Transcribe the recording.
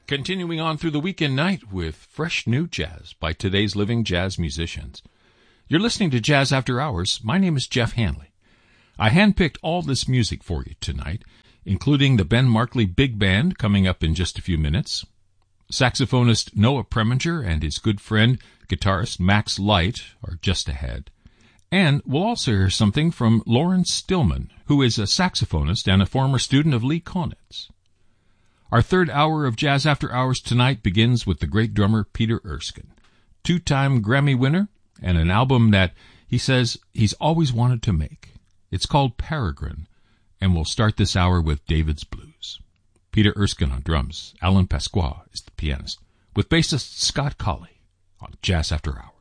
Continuing on through the weekend night with fresh new jazz by today's living jazz musicians. You're listening to Jazz After Hours. My name is Jeff Hanley. I handpicked all this music for you tonight, including the Ben Markley Big Band coming up in just a few minutes, saxophonist Noah Preminger and his good friend, guitarist Max Light, are just ahead. And we'll also hear something from Lawrence Stillman, who is a saxophonist and a former student of Lee Konitz. Our third hour of Jazz After Hours tonight begins with the great drummer Peter Erskine, two-time Grammy winner, and an album that he says he's always wanted to make. It's called Peregrine, and we'll start this hour with David's Blues. Peter Erskine on drums, Alan Pasqua is the pianist, with bassist Scott Colley on Jazz After Hours.